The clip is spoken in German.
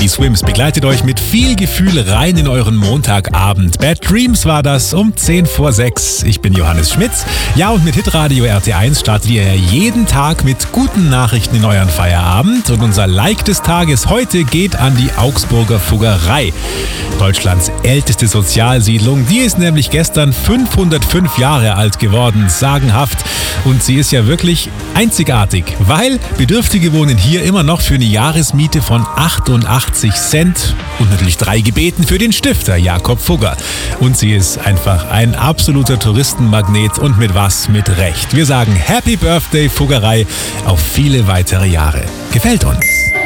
Die Swims begleitet euch mit viel Gefühl rein in euren Montagabend. Bad Dreams war das um 10 vor 6. Ich bin Johannes Schmitz. Ja, und mit Hitradio RT1 startet ihr jeden Tag mit guten Nachrichten in euren Feierabend. Und unser Like des Tages heute geht an die Augsburger Fuggerei. Deutschlands älteste Sozialsiedlung. Die ist nämlich gestern 505 Jahre alt geworden. Sagenhaft. Und sie ist ja wirklich einzigartig, weil Bedürftige wohnen hier immer noch für eine Jahresmiete von 88 Cent und natürlich 3 Gebeten für den Stifter Jakob Fugger. Und sie ist einfach ein absoluter Touristenmagnet und mit Recht. Wir sagen Happy Birthday Fuggerei auf viele weitere Jahre. Gefällt uns.